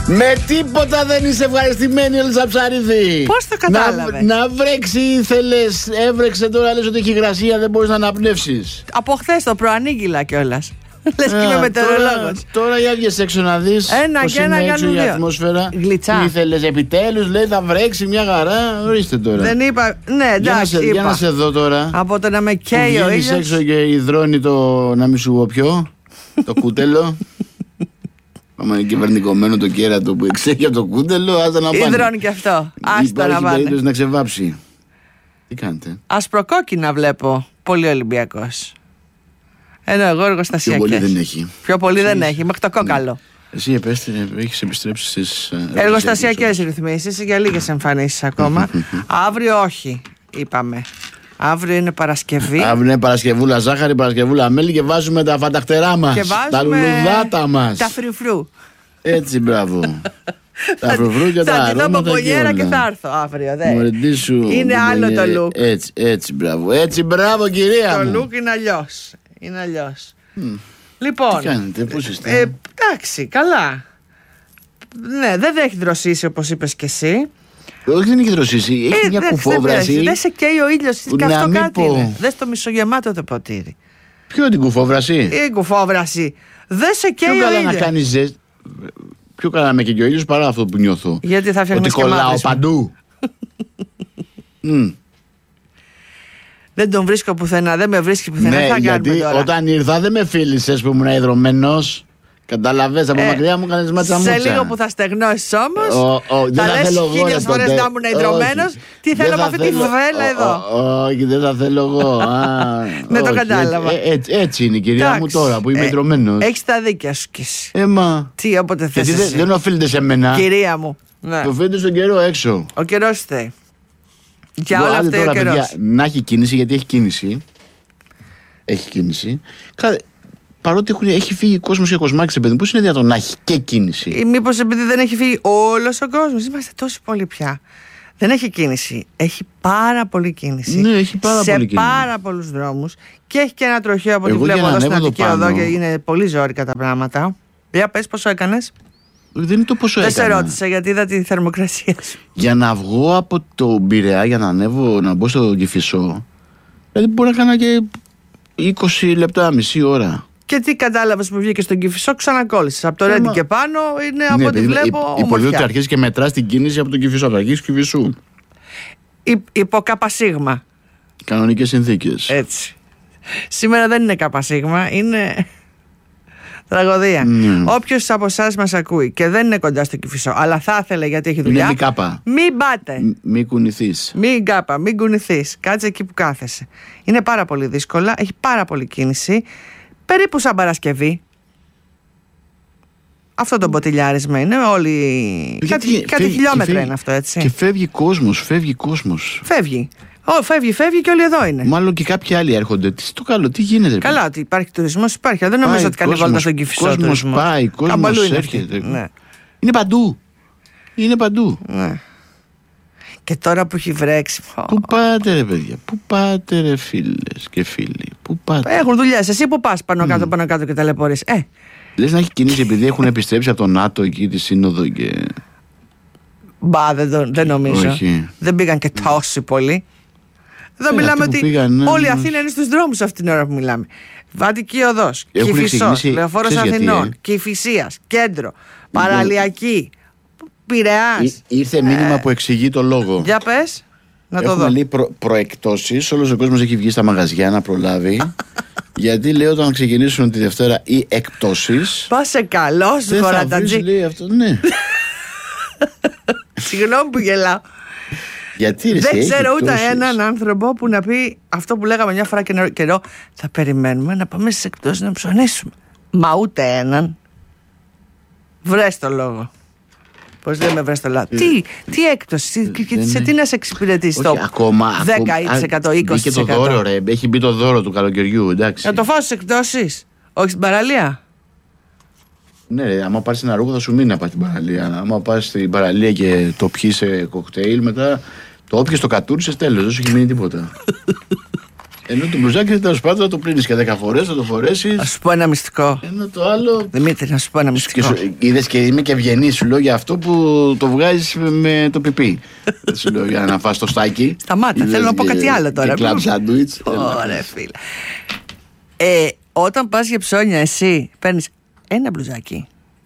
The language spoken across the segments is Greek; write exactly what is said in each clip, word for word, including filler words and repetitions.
Με τίποτα δεν είσαι ευχαριστημένη, Ελίζα Ψαρίδη. Πώς το κατάλαβες? Να, να βρέξει ήθελες, έβρεξε τώρα, λες ότι έχει υγρασία, δεν μπορείς να αναπνεύσεις. Από χθες το προανήγγυλα κιόλας. Λες και είμαι μετεωρολόγος. Τώρα για βγες έξω να δεις ένα πώς και ένα είναι έξω η ατμόσφαιρα. Γλυτσά. Ήθελες επιτέλους, λέει θα βρέξει μια χαρά. Ορίστε τώρα. Δεν είπα, ναι εντάξει, για, να σε, είπα. για να σε δω τώρα. Από το να με καίει ο ήλιος. Έξω και υδρώνει το, να μην σου πω ποιο, το κούτελο. Άμα είναι κυβερνικωμένο το κέρατο που εξέχει από το κούτελο, άστα να πάνε. Υδρώνει και αυτό. Άστα να πάνε. Υπάρχει να ξεβάψει. Τι κάνετε? Ασπροκόκκινα βλέπω. Πολύ Ολυμπιακός. Ενώ εγώ εργοστασιακές. Πιο πολύ δεν έχει. Πιο πολύ δεν έχει, μέχρι το κόκαλο. Εσύ έχεις επιστρέψει στις εργοστασιακές ρυθμίσεις για λίγες εμφανίσεις ακόμα. Αύριο όχι, είπαμε. Αύριο είναι Παρασκευή. Αύριο είναι Παρασκευούλα ζάχαρη, Παρασκευούλα μέλι και βάζουμε τα φανταχτερά μας. Και βάζουμε τα λουλουδάτα μας. Τα φρουφρού. Έτσι, μπράβο. Τα φρουφρού και τα αρώματα. Θα τη δω μπογιέρα και θα έρθω αύριο. Μωρεντήσου, είναι άλλο το look. Έτσι, έτσι, μπράβο. Έτσι, μπράβο, κυρία το μου. Το look είναι αλλιώς. Είναι αλλιώς. Mm. Λοιπόν. Τι κάνετε, πώς είστε? Ε, εντάξει, καλά. Ναι, δεν έχει δροσίσει όπως είπες και εσύ. Όχι, δεν έχει δροσίσει. Έχει ε, μια κουφόβραση. Δεν σε καίει ο ήλιος. Και αυτό κάτι πω... είναι. Δες το μισογεμάτο το ποτήρι. Ποιο την κουφόβραση? Η κουφόβραση. Δεν σε καίει πιο ο ήλιος. ήλιος. Να κάνεις ζέστη. Πιο καλά με και ο ήλιος παρά αυτό που νιώθω. Γιατί θα φτιάχνεις ότι κολλάω παντού. mm. Δεν τον βρίσκω πουθενά, δεν με βρίσκει πουθενά. Ναι, θα γιατί τώρα. Όταν ήρθα δεν με φίλησες που ήμουν ιδρωμένος. Καταλαβες, από ε, μακριά μου κάνεις μάτσα μούτσα. Σε λίγο που θα στεγνώσεις όμως, ο, ο, θα λες χίλιες φορές να ήμουν ιδρωμένος. Τι θέλω με αυτή τη φουβέλα εδώ. Όχι, δεν θα θέλω εγώ. Δεν το κατάλαβα. Έτσι είναι η κυρία μου τώρα που είμαι ιδρωμένος. Έχεις τα δίκια σου κι εσύ. Έμα. Τι όποτε θες εσύ. Γιατί δεν οφείλεται σε μένα. Κυρία μου. Οφείλεται στον καιρό έξω. Ο καιρός φταίει. Για όλα αυτά ο καιρός. Να έχει κίνηση, γιατί έχει κίνηση. Έχει κίνηση. Παρότι έχουν, έχει φύγει κόσμο και κοσμάκι, παιδί, πώς είναι δυνατόν να έχει και κίνηση? Ή μήπως επειδή δεν έχει φύγει όλος ο κόσμος? Είμαστε τόσοι πολλοί πια. Δεν έχει κίνηση. Έχει πάρα πολύ κίνηση. Ναι, έχει πάρα σε πολύ κίνηση. Σε πάρα πολλούς δρόμους. Και έχει και ένα τροχαίο από ό,τι βλέπω εδώ στην Αττική Οδό και είναι πολύ ζόρικα τα πράγματα. Για πες πόσο έκανες? Δεν είναι το πόσο δεν έκανα. Δεν σε ρώτησα γιατί είδα τη θερμοκρασία σου. Για να βγω από το Πειραιά, για να ανέβω, να μπω στο Κηφισό, δηλαδή μπορεί να κάνω και είκοσι λεπτά, μισή ώρα. Και τι κατάλαβες που βγήκε στον Κηφισό, ξανακόλλησες. Από το Ρέντι και πάνω είναι από ναι, ό,τι βλέπω. Υπολογίζω ότι αρχίζει και μετράς την κίνηση από τον Κηφισό, από τα αρχής του Κηφισού. Υπό ΚΣ. Κανονικές συνθήκες. Έτσι. Σήμερα δεν είναι ΚΣ, είναι τραγωδία. Mm. Όποιος από εσάς μας ακούει και δεν είναι κοντά στο Κηφισό, αλλά θα ήθελε γιατί έχει δουλειά. Είναι κάπα. Μην πάτε. Μην κουνηθείς. Μην κάπα, μην κουνηθείς. Κάτσε εκεί που κάθεσαι. Είναι πάρα πολύ δύσκολα, έχει πάρα πολύ κίνηση. Περίπου σαν Παρασκευή. Αυτό το μποτιλιάρισμα είναι. Όλοι. Γιατί, κάτι κάτι φεύγει, χιλιόμετρα φεύγει, είναι αυτό, έτσι. Και φεύγει κόσμος, φεύγει κόσμος. Φεύγει. Ω, φεύγει, φεύγει και όλοι εδώ είναι. Μάλλον και κάποιοι άλλοι έρχονται. Τι στο καλό, τι γίνεται? Καλά, ότι υπάρχει τουρισμός, υπάρχει. Δεν νομίζω ότι κάνει βόλτα στον Κηφισό. Κόσμος πάει, κόσμος έρχεται. Ναι. Είναι παντού. Είναι παντού. Ναι. Και τώρα που έχει βρέξει. Πού πάτε, ρε παιδιά, πού πάτε, ρε φίλες και φίλοι, πού πάτε? Έχουν δουλειές. Εσύ που πας πάνω κάτω, mm. πάνω κάτω και ταλαιπωρείς. Ε. Λες να έχει κινήσει επειδή έχουν επιστρέψει από το ΝΑΤΟ εκεί τη σύνοδο και. Μπα, δεν, δεν νομίζω. Όχι. Δεν πήγαν και τόσοι πολλοί. Εδώ ε, μιλάμε ότι πήγαν, ναι, όλη η ναι. Αθήνα είναι στους δρόμους αυτή την ώρα που μιλάμε. Βατική Οδός, Κηφισός, Λεωφόρος Αθηνών, ε? Κηφισίας, Κέντρο, Παραλιακή, Πειραιάς. Ή, ήρθε μήνυμα ε, που εξηγεί το λόγο. Για πες, να το Έχουμε δω. λέει προ, προεκτώσεις, όλος ο κόσμος έχει βγει στα μαγαζιά να προλάβει. Γιατί λέει όταν ξεκινήσουν τη Δευτέρα οι εκπτώσεις. Πάσε καλό σου χωρατατζή. Λέει αυτό, ναι. Συγγνώμη που γελάω. Γιατί, ρε, δεν ξέρω ούτε έναν άνθρωπο που να πει αυτό που λέγαμε μια φορά και καιρό. Θα περιμένουμε να πάμε στις εκπτώσεις να ψωνίσουμε. Μα ούτε έναν. Βρες το λόγο. Πώς λέμε βρες το λόγο. Ε, τι, τι έκπτωση, ε, σε τι να σε εξυπηρετήσει το δέκα τοις εκατό, είκοσι τοις εκατό. Μπήκε το δώρο, ρε. Έχει μπει το δώρο του καλοκαιριού, εντάξει. Να το φάω στις εκπτώσεις, όχι στην παραλία. Ναι, ρε, άμα πάρεις ένα ρούχο θα σου μείνει να πας στην παραλία. Άμα πας στην παραλία και το πιείς σε κοκτέιλ, μετά το όποιες το κατούρισες, τέλος, δεν σου έχει μείνει τίποτα. Ενώ το μπλουζάκι τέλος πάντων θα το πλύνεις και δέκα φορές, θα το φορέσεις. Να σου πω ένα μυστικό. Ενώ το άλλο. Δημήτρη, να σου πω ένα μυστικό. Είδες και είμαι και ευγενής, σου λέω για αυτό που το βγάζεις με το πιπί. Σου λέω για να φας το στάκι. Σταμάτα, θέλω να πω κάτι άλλο τώρα. Και κλαμπ σάντουιτς. Ωραία, φίλε. Ε, όταν πας για ψώνια, εσύ παίρνεις ένα μπλουζάκι.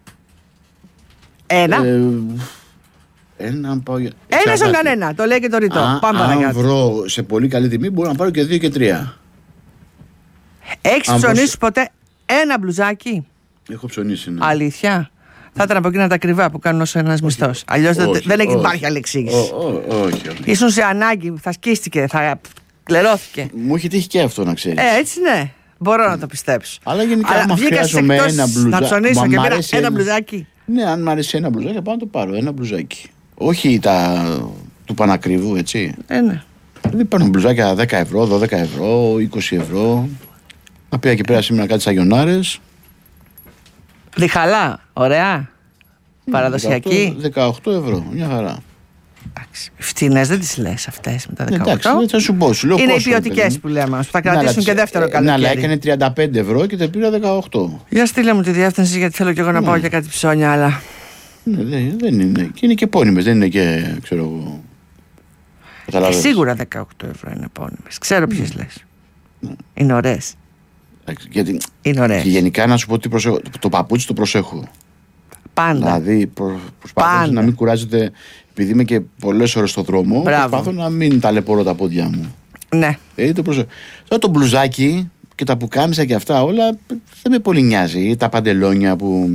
Ένα. Ε, ένα πάω για... Ένα στον κανένα, το λέει και το ρητό. Α, Πάμε αν παρακάτω. βρω σε πολύ καλή τιμή, μπορώ να πάρω και δύο και τρία. Έχεις ψωνίσει ποτέ ένα μπλουζάκι? Έχω ψωνίσει, ναι. Αλήθεια? Θα ήταν από εκείνα τα ακριβά που κάνουν όσο ένας μισθός. Αλλιώς δεν, δεν όχι. υπάρχει άλλη εξήγηση. Ό, ό, όχι, όχι. Ήσουν σε ανάγκη, θα σκίστηκε, θα κλερώθηκε. Μου έχει τύχει και αυτό να ξέρεις. Ε, έτσι ναι. Μπορώ να το πιστέψω. Αλλά γενικά, άμα βγήκες χρειάζομαι εκτός ένα μπλουζάκι. να ψωνίσω μα και μ' πήρα αρέσει ένα μπλουζάκι. Ναι, αν μου αρέσει ένα μπλουζάκι, πάω να το πάρω. Ένα μπλουζάκι. Όχι τα του πανακριβού, έτσι. Ε, ναι. Δηλαδή παίρνω μπλουζάκια δέκα ευρώ, δώδεκα ευρώ, είκοσι ευρώ. Να πήγα εκεί πέρα σήμερα κάτι σαγιονάρες. Διχαλά, ωραία. Παραδοσιακή. δεκαοκτώ ευρώ, μια χαρά. Εντάξει. Φτηνές δεν τις λες αυτές με τα δεκαοκτώ. Εντάξει, δεν θα σου πω. Σου λέω είναι οι πόσο, ποιοτικές που λέμε, που θα κρατήσουν ναι, και δεύτερο ε, καλοκαίρι. Ναι, αλλά έκανε τριάντα πέντε ευρώ και τα πήρα δεκαοκτώ. Για στείλε μου τη διεύθυνση, γιατί θέλω και εγώ να ναι. πάω για κάτι ψώνια, αλλά. Ναι, δεν, δεν είναι. Και είναι και επώνυμες, δεν είναι και, ξέρω εγώ. Ε, σίγουρα δεκαοκτώ ευρώ είναι επώνυμες. Ξέρω ποιες mm. λες. Mm. Είναι ωραίες. Γιατί, είναι ωραίες. Και γενικά να σου πω ότι προσέχω, το παπούτσι το προσέχω. Πάντα. Δηλαδή προ, προσπαθώ να μην κουράζεται, επειδή είμαι και πολλές ώρες στο δρόμο. Μπράβο. Προσπαθώ να μην ταλαιπωρώ τα πόδια μου. Ναι. Ε, το προσέχω. Τώρα το μπλουζάκι και τα πουκάμισα και αυτά όλα δεν με πολύ νοιάζει. Τα παντελόνια που.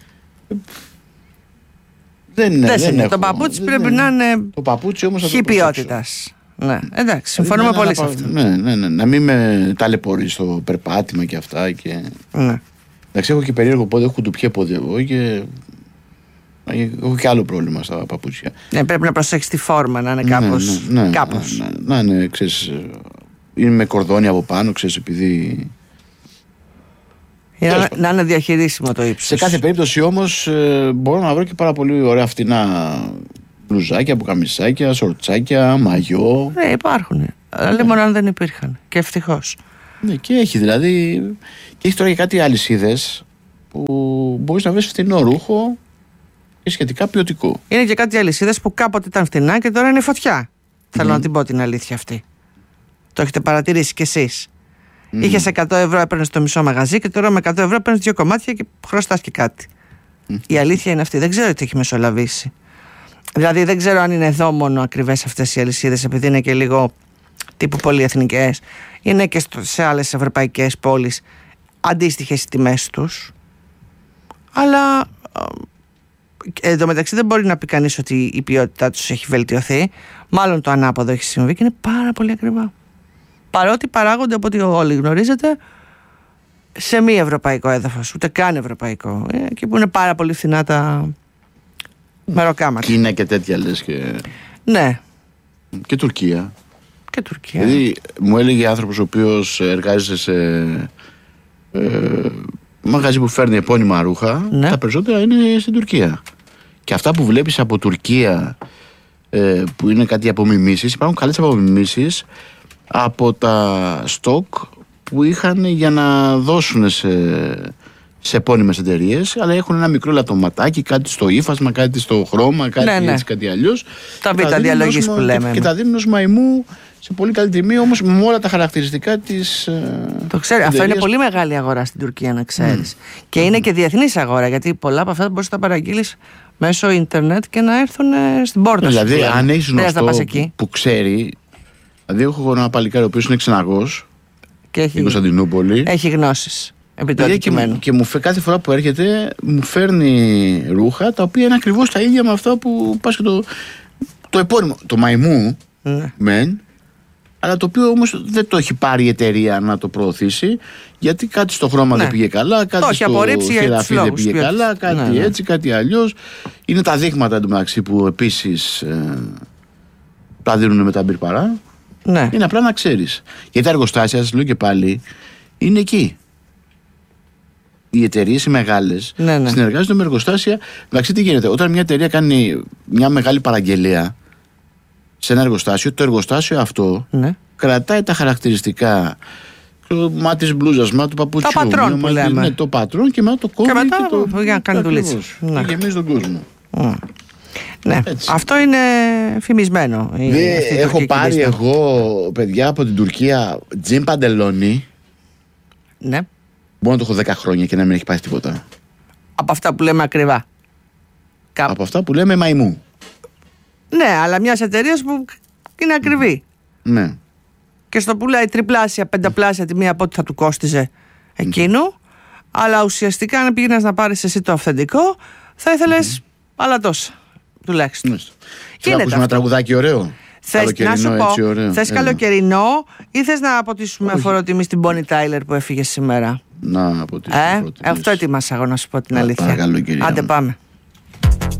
Δεν, δεν, δεν είναι. έχω. Το παπούτσι δεν, πρέπει δεν. να είναι. Το παπούτσι όμως χι ποιότητας. Ναι, εντάξει, συμφωνούμε ναι, πολύ ναι, σε αυτό. Ναι, ναι, ναι, να μην με ταλαιπωρεί στο περπάτημα και αυτά. Και... Ναι. Εντάξει, έχω και περίεργο πόδι, έχω κουτουπιέ πόδι εγώ και. Έχω και άλλο πρόβλημα στα παπούτσια. Ναι, πρέπει να προσέξεις τη φόρμα, να είναι κάπως. Ναι, ναι, ναι, κάπως. Ναι, ναι, ναι, ναι, ξέρεις, είναι με κορδόνι από πάνω, ξέρεις, επειδή. Για να, να είναι διαχειρίσιμο το ύψος. Σε κάθε περίπτωση όμως ε, μπορώ να βρω και πάρα πολύ ωραία φτηνά μπλουζάκια, πουκαμισάκια, σορτσάκια, μαγιό. Ναι, υπάρχουν. Αλλά λέμε αν δεν υπήρχαν. Και ευτυχώς. Ναι, και έχει δηλαδή. Και έχει τώρα και κάτι αλυσίδες που μπορείς να βρεις φτηνό ρούχο και σχετικά ποιοτικό. Είναι και κάτι αλυσίδες που κάποτε ήταν φτηνά και τώρα είναι φωτιά. Mm. Θέλω να την πω την αλήθεια αυτή. Το έχετε παρατηρήσει κι εσείς. Mm. Είχες εκατό ευρώ, έπαιρνες το μισό μαγαζί και τώρα με εκατό ευρώ παίρνεις δύο κομμάτια και χρωστάς και κάτι. Mm. Η αλήθεια είναι αυτή. Δεν ξέρω τι έχει μεσολαβήσει. Δηλαδή δεν ξέρω αν είναι εδώ μόνο ακριβές αυτές οι αλυσίδες, επειδή είναι και λίγο τύπου πολυεθνικές. Είναι και στο, σε άλλες ευρωπαϊκές πόλεις αντίστοιχες οι τιμές τους. Αλλά εν τω μεταξύ δεν μπορεί να πει κανείς ότι η ποιότητά τους έχει βελτιωθεί. Μάλλον το ανάποδο έχει συμβεί και είναι πάρα πολύ ακριβά. Παρότι παράγονται, από ό,τι όλοι γνωρίζετε, σε μη ευρωπαϊκό έδαφος, ούτε καν ευρωπαϊκό. Εκεί που είναι πάρα πολύ φθηνά τα μεροκάματα. Κίνα και τέτοια λες και. Ναι. Και Τουρκία. Και Τουρκία. Δηλαδή μου έλεγε άνθρωπος ο οποίος εργάζεται σε ε, μαγαζί που φέρνει επώνυμα ρούχα, ναι. Τα περισσότερα είναι στην Τουρκία. Και αυτά που βλέπεις από Τουρκία ε, που είναι κάτι απομιμήσεις, υπάρχουν καλές απομιμήσεις από τα στόκ που είχαν για να δώσουν σε, σε επώνυμες εταιρείες, αλλά έχουν ένα μικρό λατωματάκι, κάτι στο ύφασμα, κάτι στο χρώμα, κάτι ναι, ναι. έτσι, κάτι αλλιώς. Τα β' διαλογής που λέμε. Και, και τα δίνουν ως μαϊμού σε πολύ καλή τιμή, όμως με όλα τα χαρακτηριστικά της. Το ξέρω. Αυτό είναι πολύ μεγάλη αγορά στην Τουρκία, να ξέρεις. Mm. Και είναι και διεθνής αγορά, γιατί πολλά από αυτά μπορείς να τα παραγγείλεις μέσω ίντερνετ και να έρθουν στην πόρτα σου. Δηλαδή, αν έχεις γνωστό που, που ξέρει. Δηλαδή, έχω ένα παλικάρι ο οποίος είναι ξεναγός στην Κωνσταντινούπολη. Έχει γνώσεις. Επί του και, μου, και μου φε, κάθε φορά που έρχεται μου φέρνει ρούχα τα οποία είναι ακριβώς τα ίδια με αυτά που πας και το, το επώνυμο. Το μαϊμού, ναι. Μεν, αλλά το οποίο όμως δεν το έχει πάρει η εταιρεία να το προωθήσει, γιατί κάτι στο χρώμα ναι. δεν πήγε καλά, κάτι στο χειραφί δεν πήγε ποιότητας. καλά, κάτι ναι, ναι. έτσι, κάτι αλλιώς. Είναι τα δείγματα εντωμεταξύ που επίσης ε, τα δίνουν με τα μπιρπαρά. Ναι. Είναι απλά να ξέρεις. Γιατί τα εργοστάσια, σας λέω και πάλι, είναι εκεί. Οι εταιρείες οι μεγάλες ναι, ναι. συνεργάζονται με εργοστάσια. Εντάξει, τι γίνεται. Όταν μια εταιρεία κάνει μια μεγάλη παραγγελία σε ένα εργοστάσιο, το εργοστάσιο αυτό ναι. κρατάει τα χαρακτηριστικά. Το μάτι της μπλούζας, μα του παπουτσιού. Το πατρόν που λέμε. Ναι, το πατρόν και μετά το κόβει και, μετά, και το... για να κάνει δουλίτσα. Ναι. Και γεμίζει τον κόσμο. Mm. Ναι, έτσι. Αυτό είναι φημισμένο. Δε, έχω πάρει λίστα. Εγώ, παιδιά, από την Τουρκία τζιν παντελόνι. Ναι. Μπορώ να το έχω δέκα χρόνια και να μην έχει πάει τίποτα. Από αυτά που λέμε ακριβά. Από αυτά που λέμε μαϊμού. Ναι, αλλά μια εταιρεία που είναι ακριβή. Ναι. Και στο πουλάει τριπλάσια, πενταπλάσια τη μία από ό,τι θα του κόστιζε εκείνου. Mm. Αλλά ουσιαστικά, αν πήγαινες να πάρεις εσύ το αυθεντικό, θα ήθελες mm. άλλα τόσα. Τουλάχιστον. Θέλω να ακούσουμε ένα τραγουδάκι ωραίο. Θες να σου πω, θες καλοκαιρινό ή θες να αποτίσουμε φοροτιμή στην Bonnie Tyler που έφυγε σήμερα? Να αποτίσουμε ε, αυτό ετοίμασα εγώ να σου πω την αλήθεια. Παρακαλώ, άντε πάμε.